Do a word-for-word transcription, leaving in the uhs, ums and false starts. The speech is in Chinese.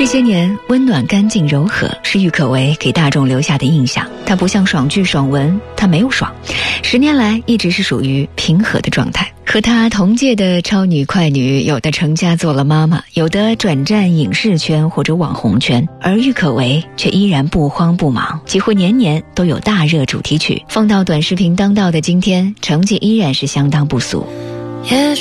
这些年，温暖、干净、柔和是郁可唯给大众留下的印象。她不像爽剧、爽文，她没有爽，十年来一直是属于平和的状态。和她同届的超女、快女，有的成家做了妈妈，有的转战影视圈或者网红圈，而郁可唯却依然不慌不忙，几乎年年都有大热主题曲。放到短视频当道的今天，成绩依然是相当不俗。 也